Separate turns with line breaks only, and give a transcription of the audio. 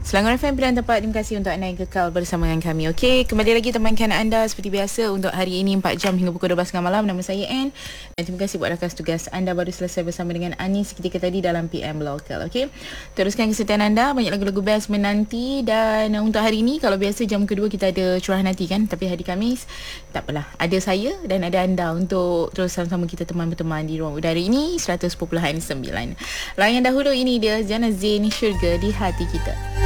Selangor FM pilihan tempat. Terima kasih untuk anda yang kekal bersama dengan kami. Okey, kembali lagi temankan anda seperti biasa untuk hari ini 4 jam hingga pukul 12 malam. Nama saya Anne dan terima kasih buat rakan tugas anda baru selesai bersama dengan Ani seketika tadi dalam PM Local. Okey, teruskan kesetiaan anda, banyak lagu-lagu best menanti. Dan untuk hari ini, kalau biasa jam kedua kita ada curahan hati kan, tapi hari Khamis tak apalah, ada saya dan ada anda untuk terus sama-sama kita teman-teman di ruang udara ini 100.9. Layan dahulu, ini dia Jana Zain, Syurga di Hati Kita.